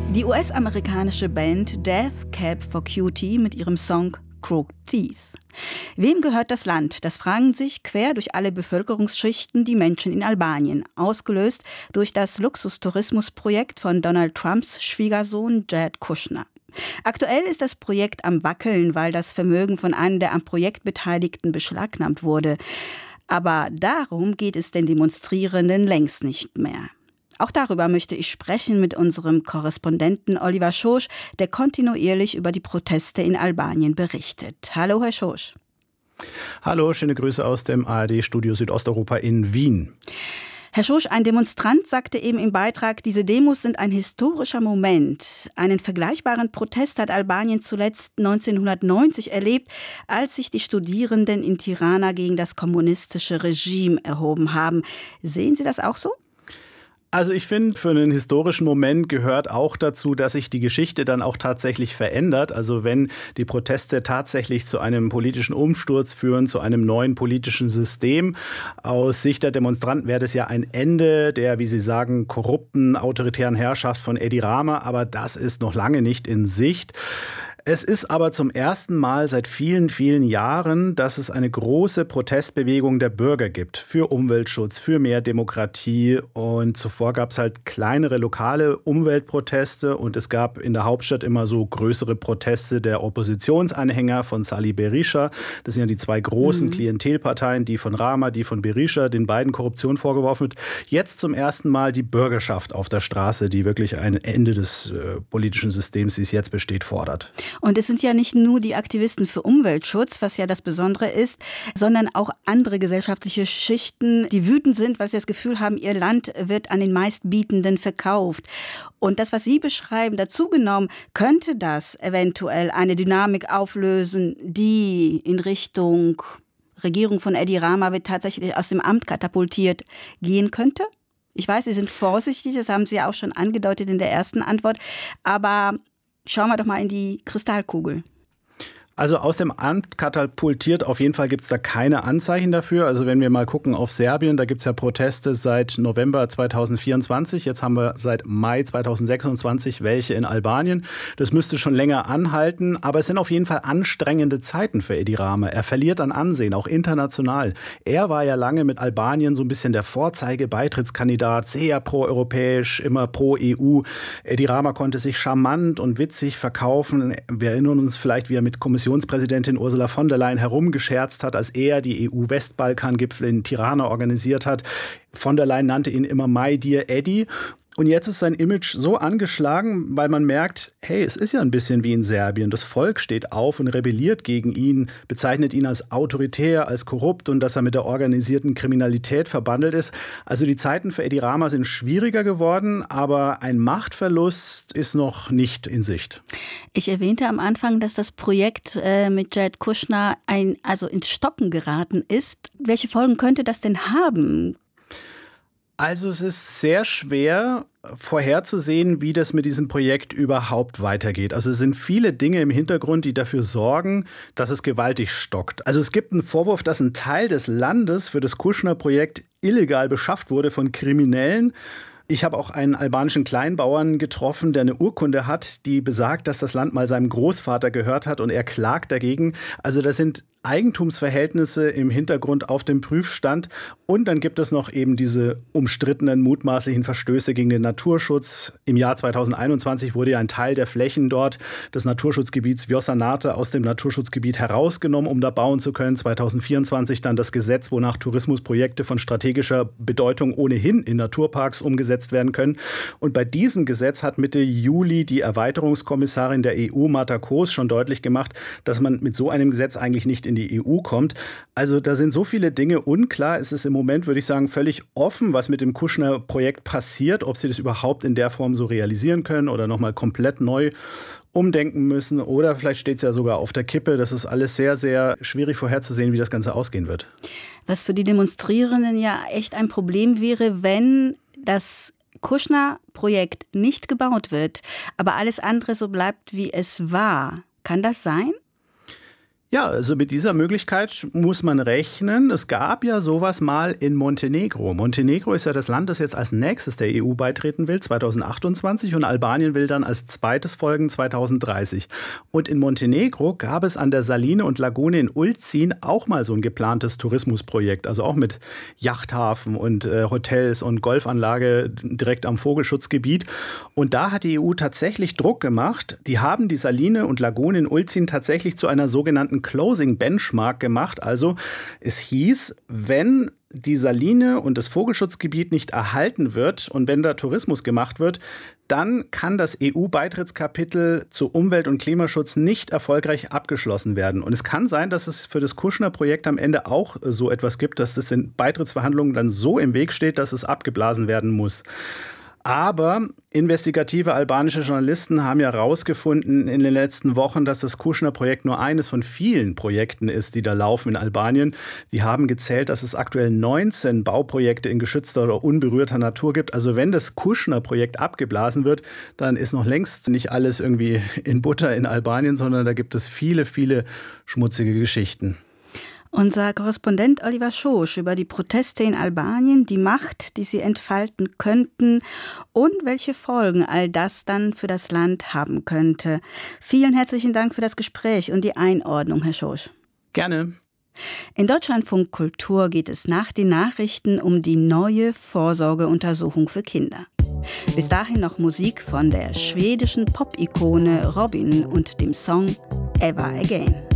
Die US-amerikanische Band Death Cab for Cutie mit ihrem Song Crooked Teeth. Wem gehört das Land? Das fragen sich quer durch alle Bevölkerungsschichten die Menschen in Albanien, ausgelöst durch das Luxustourismusprojekt von Donald Trumps Schwiegersohn Jared Kushner. Aktuell ist das Projekt am Wackeln, weil das Vermögen von einem der am Projekt Beteiligten beschlagnahmt wurde. Aber darum geht es den Demonstrierenden längst nicht mehr. Auch darüber möchte ich sprechen mit unserem Korrespondenten Oliver Schosch, der kontinuierlich über die Proteste in Albanien berichtet. Hallo, Herr Schosch. Hallo, schöne Grüße aus dem ARD-Studio Südosteuropa in Wien. Herr Schosch, ein Demonstrant sagte eben im Beitrag, diese Demos sind ein historischer Moment. Einen vergleichbaren Protest hat Albanien zuletzt 1990 erlebt, als sich die Studierenden in Tirana gegen das kommunistische Regime erhoben haben. Sehen Sie das auch so? Also ich finde, für einen historischen Moment gehört auch dazu, dass sich die Geschichte dann auch tatsächlich verändert. Also wenn die Proteste tatsächlich zu einem politischen Umsturz führen, zu einem neuen politischen System. Aus Sicht der Demonstranten wäre das ja ein Ende der, wie sie sagen, korrupten, autoritären Herrschaft von Edi Rama. Aber das ist noch lange nicht in Sicht. Es ist aber zum ersten Mal seit vielen, vielen Jahren, dass es eine große Protestbewegung der Bürger gibt für Umweltschutz, für mehr Demokratie. Und zuvor gab es halt kleinere lokale Umweltproteste und es gab in der Hauptstadt immer so größere Proteste der Oppositionsanhänger von Sali Berisha. Das sind ja die zwei großen Klientelparteien, die von Rama, die von Berisha, den beiden Korruption vorgeworfen wird. Jetzt zum ersten Mal die Bürgerschaft auf der Straße, die wirklich ein Ende des politischen Systems, wie es jetzt besteht, fordert. Und es sind ja nicht nur die Aktivisten für Umweltschutz, was ja das Besondere ist, sondern auch andere gesellschaftliche Schichten, die wütend sind, weil sie das Gefühl haben, ihr Land wird an den Meistbietenden verkauft. Und das, was Sie beschreiben, dazu genommen, könnte das eventuell eine Dynamik auflösen, die in Richtung Regierung von Edi Rama wird tatsächlich aus dem Amt katapultiert gehen könnte? Ich weiß, Sie sind vorsichtig, das haben Sie ja auch schon angedeutet in der ersten Antwort, aber schauen wir doch mal in die Kristallkugel. Also aus dem Amt katapultiert, auf jeden Fall gibt es da keine Anzeichen dafür. Also wenn wir mal gucken auf Serbien, da gibt es ja Proteste seit November 2024. Jetzt haben wir seit Mai 2026 welche in Albanien. Das müsste schon länger anhalten, aber es sind auf jeden Fall anstrengende Zeiten für Edi Rama. Er verliert an Ansehen, auch international. Er war ja lange mit Albanien so ein bisschen der Vorzeige-Beitrittskandidat, sehr pro-europäisch, immer pro-EU. Edi Rama konnte sich charmant und witzig verkaufen. Wir erinnern uns vielleicht, wie er mit Kommissionspräsidentin Ursula von der Leyen herumgescherzt hat, als er die EU-Westbalkan-Gipfel in Tirana organisiert hat. Von der Leyen nannte ihn immer My Dear Eddie. Und jetzt ist sein Image so angeschlagen, weil man merkt, hey, es ist ja ein bisschen wie in Serbien. Das Volk steht auf und rebelliert gegen ihn, bezeichnet ihn als autoritär, als korrupt und dass er mit der organisierten Kriminalität verbandelt ist. Also die Zeiten für Edi Rama sind schwieriger geworden, aber ein Machtverlust ist noch nicht in Sicht. Ich erwähnte am Anfang, dass das Projekt mit Jared Kushner ins Stocken geraten ist. Welche Folgen könnte das denn haben? Also es ist sehr schwer vorherzusehen, wie das mit diesem Projekt überhaupt weitergeht. Also es sind viele Dinge im Hintergrund, die dafür sorgen, dass es gewaltig stockt. Also es gibt einen Vorwurf, dass ein Teil des Landes für das Kushner-Projekt illegal beschafft wurde von Kriminellen. Ich habe auch einen albanischen Kleinbauern getroffen, der eine Urkunde hat, die besagt, dass das Land mal seinem Großvater gehört hat und er klagt dagegen. Also das sind Eigentumsverhältnisse im Hintergrund auf dem Prüfstand. Und dann gibt es noch eben diese umstrittenen mutmaßlichen Verstöße gegen den Naturschutz. Im Jahr 2021 wurde ja ein Teil der Flächen dort des Naturschutzgebiets Vjosa-Nate aus dem Naturschutzgebiet herausgenommen, um da bauen zu können. 2024 dann das Gesetz, wonach Tourismusprojekte von strategischer Bedeutung ohnehin in Naturparks umgesetzt werden können. Und bei diesem Gesetz hat Mitte Juli die Erweiterungskommissarin der EU, Marta Koos, schon deutlich gemacht, dass man mit so einem Gesetz eigentlich nicht in die EU kommt. Also da sind so viele Dinge unklar. Es ist im Moment, würde ich sagen, völlig offen, was mit dem Kushner-Projekt passiert, ob sie das überhaupt in der Form so realisieren können oder nochmal komplett neu umdenken müssen. Oder vielleicht steht es ja sogar auf der Kippe. Das ist alles sehr, sehr schwierig vorherzusehen, wie das Ganze ausgehen wird. Was für die Demonstrierenden ja echt ein Problem wäre, wenn das Kushner-Projekt nicht gebaut wird, aber alles andere so bleibt, wie es war. Kann das sein? Ja, also mit dieser Möglichkeit muss man rechnen. Es gab ja sowas mal in Montenegro. Montenegro ist ja das Land, das jetzt als nächstes der EU beitreten will, 2028, und Albanien will dann als zweites folgen, 2030. Und in Montenegro gab es an der Saline und Lagune in Ulcin auch mal so ein geplantes Tourismusprojekt, also auch mit Yachthafen und Hotels und Golfanlage direkt am Vogelschutzgebiet. Und da hat die EU tatsächlich Druck gemacht. Die haben die Saline und Lagune in Ulcin tatsächlich zu einer sogenannten Closing Benchmark gemacht. Also es hieß, wenn die Saline und das Vogelschutzgebiet nicht erhalten wird und wenn da Tourismus gemacht wird, dann kann das EU-Beitrittskapitel zu Umwelt- und Klimaschutz nicht erfolgreich abgeschlossen werden. Und es kann sein, dass es für das Kushner-Projekt am Ende auch so etwas gibt, dass das in Beitrittsverhandlungen dann so im Weg steht, dass es abgeblasen werden muss. Aber investigative albanische Journalisten haben ja herausgefunden in den letzten Wochen, dass das Kushner-Projekt nur eines von vielen Projekten ist, die da laufen in Albanien. Die haben gezählt, dass es aktuell 19 Bauprojekte in geschützter oder unberührter Natur gibt. Also wenn das Kushner-Projekt abgeblasen wird, dann ist noch längst nicht alles irgendwie in Butter in Albanien, sondern da gibt es viele, viele schmutzige Geschichten. Unser Korrespondent Oliver Schosch über die Proteste in Albanien, die Macht, die sie entfalten könnten und welche Folgen all das dann für das Land haben könnte. Vielen herzlichen Dank für das Gespräch und die Einordnung, Herr Schosch. Gerne. In Deutschlandfunk Kultur geht es nach den Nachrichten um die neue Vorsorgeuntersuchung für Kinder. Bis dahin noch Musik von der schwedischen Pop-Ikone Robyn und dem Song Ever Again.